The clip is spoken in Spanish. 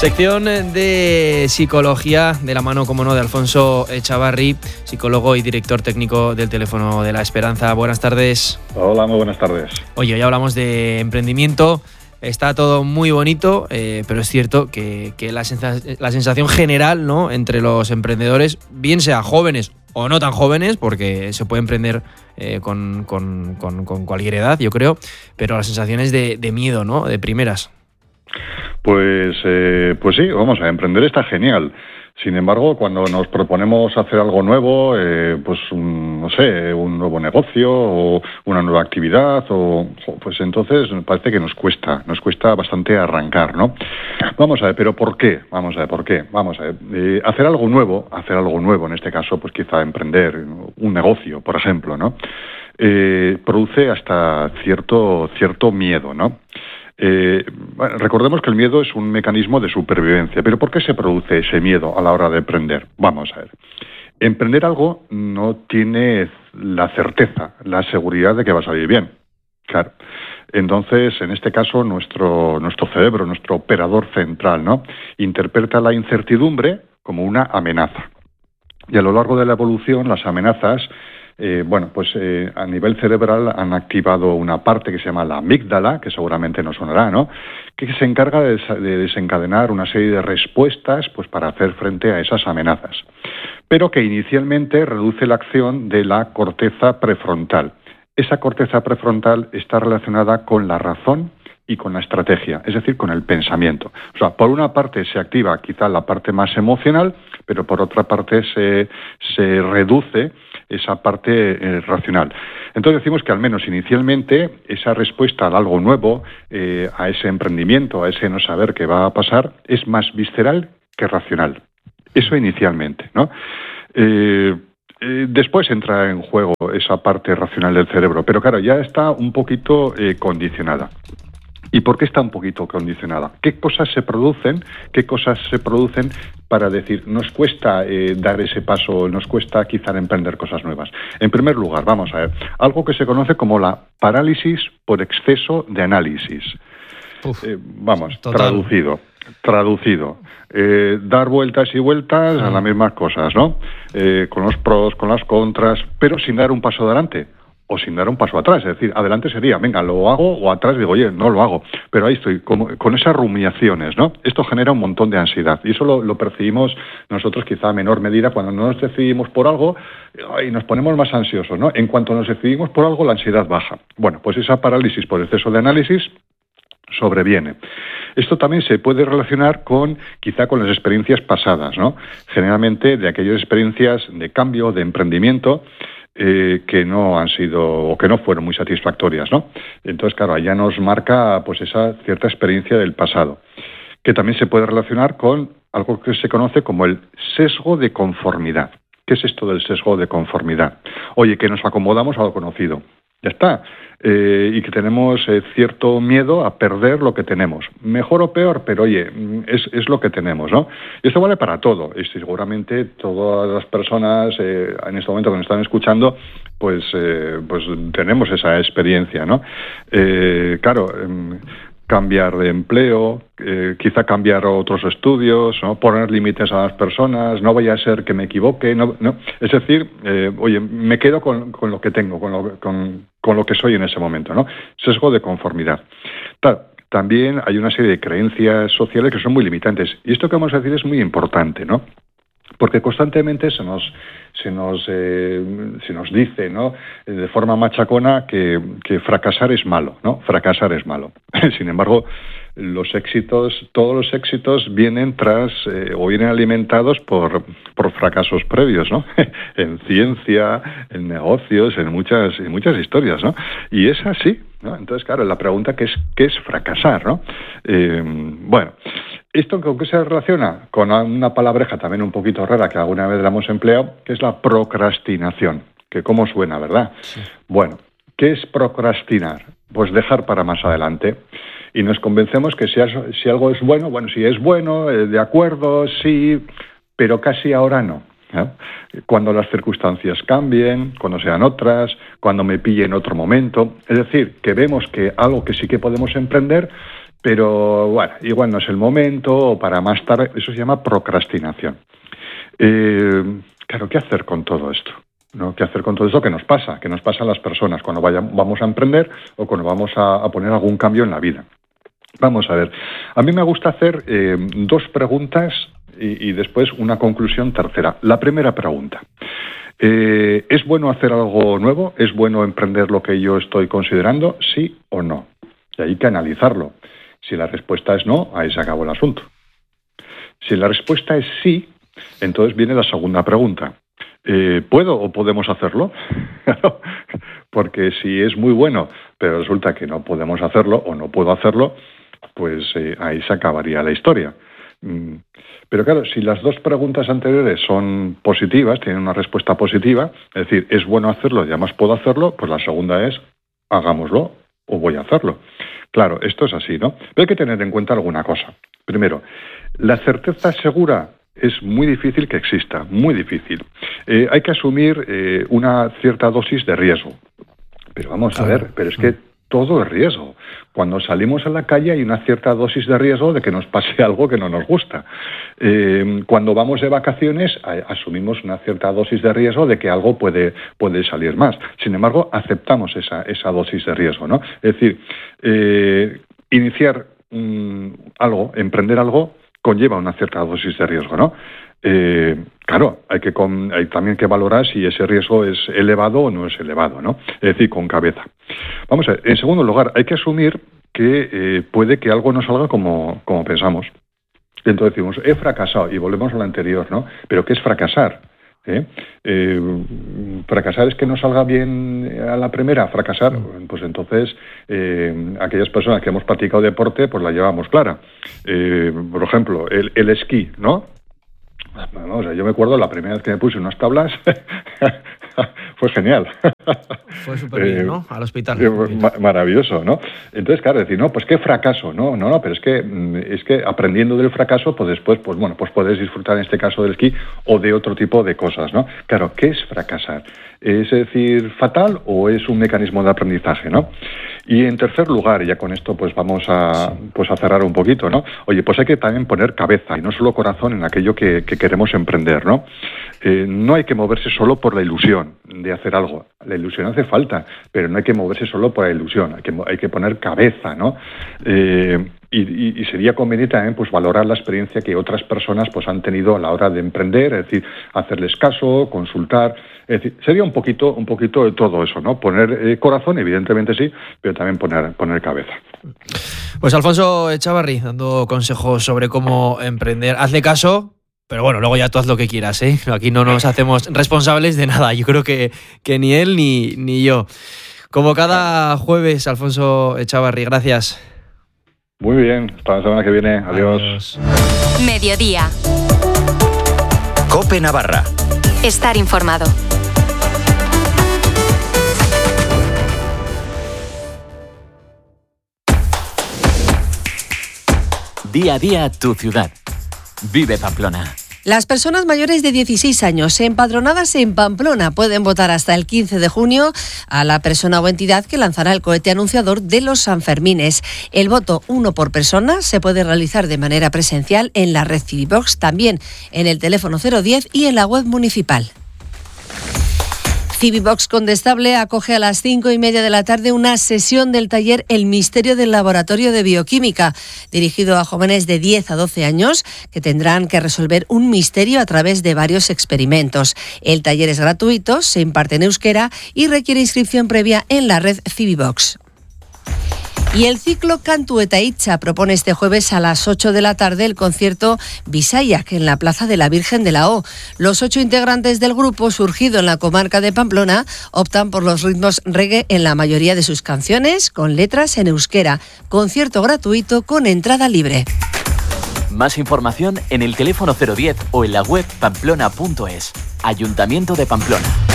Sección de psicología de la mano, como no, de Alfonso Echavarri, psicólogo y director técnico del Teléfono de la Esperanza. Buenas tardes. Hola, muy buenas tardes. Oye, hoy hablamos de emprendimiento. Está todo muy bonito, pero es cierto que la sensación general, ¿no?, entre los emprendedores, bien sea jóvenes o no tan jóvenes, porque se puede emprender con cualquier edad, yo creo, pero la sensación es de miedo, ¿no?, de primeras. Pues sí, vamos, a emprender está genial. Sin embargo, cuando nos proponemos hacer algo nuevo, pues no sé, un nuevo negocio o una nueva actividad, pues entonces parece que nos cuesta bastante arrancar, ¿no? Vamos a ver, ¿pero por qué? Vamos a ver, hacer algo nuevo, en este caso, pues quizá emprender un negocio, por ejemplo, ¿no? Produce hasta cierto miedo, ¿no? Bueno, recordemos que el miedo es un mecanismo de supervivencia, pero ¿por qué se produce ese miedo a la hora de emprender? Vamos a ver. Emprender algo no tiene la certeza, la seguridad de que va a salir bien. Claro. Entonces, en este caso, nuestro cerebro, nuestro operador central, ¿no?, interpreta la incertidumbre como una amenaza. Y a lo largo de la evolución, las amenazas a nivel cerebral han activado una parte que se llama la amígdala, que seguramente nos sonará, ¿no?, que se encarga de desencadenar una serie de respuestas, pues, para hacer frente a esas amenazas, pero que inicialmente reduce la acción de la corteza prefrontal. Esa corteza prefrontal está relacionada con la razón y con la estrategia, es decir, con el pensamiento. O sea, por una parte se activa quizá la parte más emocional, pero por otra parte se reduce esa parte racional. Entonces decimos que al menos inicialmente esa respuesta a algo nuevo, a ese emprendimiento, a ese no saber qué va a pasar, es más visceral que racional. Eso inicialmente, ¿no? Después entra en juego esa parte racional del cerebro, pero claro, ya está un poquito condicionada. ¿Y por qué está un poquito condicionada? ¿Qué cosas se producen para decir, nos cuesta dar ese paso, nos cuesta quizá emprender cosas nuevas? En primer lugar, vamos a ver, algo que se conoce como la parálisis por exceso de análisis. Traducido. Dar vueltas y vueltas a las mismas cosas, ¿no? Con los pros, con las contras, pero sin dar un paso adelante o sin dar un paso atrás. Es decir, adelante sería, venga, lo hago, o atrás digo, oye, no lo hago. Pero ahí estoy, con esas rumiaciones, ¿no? Esto genera un montón de ansiedad. Y eso lo percibimos nosotros quizá a menor medida cuando no nos decidimos por algo y nos ponemos más ansiosos, ¿no? En cuanto nos decidimos por algo, la ansiedad baja. Bueno, pues esa parálisis por exceso de análisis sobreviene. Esto también se puede relacionar quizá con las experiencias pasadas, ¿no? Generalmente de aquellas experiencias de cambio, de emprendimiento, que no han sido o que no fueron muy satisfactorias, ¿no? Entonces, claro, allá nos marca pues esa cierta experiencia del pasado, que también se puede relacionar con algo que se conoce como el sesgo de conformidad. ¿Qué es esto del sesgo de conformidad? Oye, que nos acomodamos a lo conocido. Ya está. Y que tenemos cierto miedo a perder lo que tenemos. Mejor o peor, pero oye, es lo que tenemos, ¿no? Y esto vale para todo. Y seguramente todas las personas en este momento que nos están escuchando, pues tenemos esa experiencia, ¿no? Cambiar de empleo, quizá cambiar otros estudios, ¿no? Poner límites a las personas, no vaya a ser que me equivoque, no. Es decir, oye, me quedo con lo que tengo, con lo que soy en ese momento, ¿no? Sesgo de conformidad. Claro, también hay una serie de creencias sociales que son muy limitantes. Y esto que vamos a decir es muy importante, ¿no? Porque constantemente se nos dice, ¿no?, de forma machacona que fracasar es malo, ¿no? Fracasar es malo. Sin embargo, todos los éxitos vienen o vienen alimentados por fracasos previos, ¿no? En ciencia, en negocios, en muchas historias, ¿no? Y es así, ¿no? Entonces, claro, la pregunta ¿qué es fracasar, ¿no? ¿Esto con qué se relaciona? Con una palabreja también un poquito rara que alguna vez la hemos empleado, que es la procrastinación. Que cómo suena, ¿verdad? Sí. Bueno, ¿qué es procrastinar? Pues dejar para más adelante. Y nos convencemos que si algo es bueno, si es bueno, de acuerdo, sí, pero casi ahora no. ¿Eh? Cuando las circunstancias cambien, cuando sean otras, cuando me pille en otro momento. Es decir, que vemos que algo que sí que podemos emprender, pero bueno, igual no es el momento, o para más tarde. Eso se llama procrastinación. Claro, ¿qué hacer con todo esto? ¿No? ¿Qué hacer con todo esto que nos pasa a las personas cuando vamos a emprender o cuando vamos a poner algún cambio en la vida? Vamos a ver, a mí me gusta hacer 2 preguntas y después una conclusión tercera. La primera pregunta, ¿es bueno hacer algo nuevo? ¿Es bueno emprender lo que yo estoy considerando? ¿Sí o no? Y hay que analizarlo. Si la respuesta es no, ahí se acabó el asunto. Si la respuesta es sí, entonces viene la segunda pregunta. ¿Puedo o podemos hacerlo? Porque si es muy bueno, pero resulta que no podemos hacerlo o no puedo hacerlo, pues ahí se acabaría la historia. Pero claro, si las 2 preguntas anteriores son positivas, tienen una respuesta positiva, es decir, es bueno hacerlo y además puedo hacerlo, pues la segunda es hagámoslo o voy a hacerlo. Claro, esto es así, ¿no? Pero hay que tener en cuenta alguna cosa. Primero, la certeza segura es muy difícil que exista, muy difícil. Hay que asumir una cierta dosis de riesgo. Pero vamos a ver, pero es que todo es riesgo. Cuando salimos a la calle hay una cierta dosis de riesgo de que nos pase algo que no nos gusta. Cuando vamos de vacaciones asumimos una cierta dosis de riesgo de que algo puede salir más. Sin embargo, aceptamos esa dosis de riesgo, ¿no? Es decir, iniciar algo, emprender algo, conlleva una cierta dosis de riesgo, ¿no? Claro, hay también que valorar si ese riesgo es elevado o no es elevado, ¿no? Es decir, con cabeza. Vamos a ver, en segundo lugar, hay que asumir que puede que algo no salga como pensamos. Entonces decimos, he fracasado, y volvemos a lo anterior, ¿no? ¿Pero qué es fracasar? Fracasar es que no salga bien a la primera. Fracasar, pues entonces aquellas personas que hemos practicado deporte, pues la llevamos clara. Por ejemplo, el esquí, ¿no? Bueno, o sea, yo me acuerdo la primera vez que me puse unas tablas fue genial. Fue súper bien, ¿no? Al hospital. Maravilloso, ¿no? Entonces, claro, decir, no, pues qué fracaso, no, pero es que aprendiendo del fracaso, pues después, pues bueno, pues puedes disfrutar en este caso del esquí o de otro tipo de cosas, ¿no? Claro, ¿qué es fracasar? ¿Es decir fatal o es un mecanismo de aprendizaje, no? Y en tercer lugar, y ya con esto pues vamos a cerrar un poquito, ¿no? Oye, pues hay que también poner cabeza y no solo corazón en aquello que queremos emprender, ¿no? No hay que moverse solo por la ilusión de hacer algo. La ilusión hace falta, pero no hay que moverse solo por la ilusión. Hay que poner cabeza, ¿no? Y sería conveniente también pues valorar la experiencia que otras personas pues han tenido a la hora de emprender, es decir, hacerles caso, consultar, es decir, sería un poquito de todo eso, ¿no? Poner corazón, evidentemente sí, pero también poner cabeza. Pues Alfonso Echavarri, dando consejos sobre cómo emprender. Hazle caso, pero bueno, luego ya tú haz lo que quieras, ¿eh? Aquí no nos hacemos responsables de nada. Yo creo que ni él ni yo. Como cada jueves, Alfonso Echavarri, gracias. Muy bien, hasta la semana que viene. Adiós. Mediodía. COPE Navarra. Estar informado. Día a día tu ciudad. Vive Pamplona. Las personas mayores de 16 años empadronadas en Pamplona pueden votar hasta el 15 de junio a la persona o entidad que lanzará el cohete anunciador de los Sanfermines. El voto, 1 por persona, se puede realizar de manera presencial en la red Civibox, también en el teléfono 010 y en la web municipal. Civibox Condestable acoge a las 5:30 de la tarde una sesión del taller El misterio del laboratorio de bioquímica, dirigido a jóvenes de 10 a 12 años que tendrán que resolver un misterio a través de varios experimentos. El taller es gratuito, se imparte en euskera y requiere inscripción previa en la red Civibox. Y el ciclo Kantu eta Hitza propone este jueves a las 8 de la tarde el concierto Bisaiak en la Plaza de la Virgen de la O. Los 8 integrantes del grupo, surgido en la comarca de Pamplona, optan por los ritmos reggae en la mayoría de sus canciones, con letras en euskera. Concierto gratuito con entrada libre. Más información en el teléfono 010 o en la web pamplona.es. Ayuntamiento de Pamplona.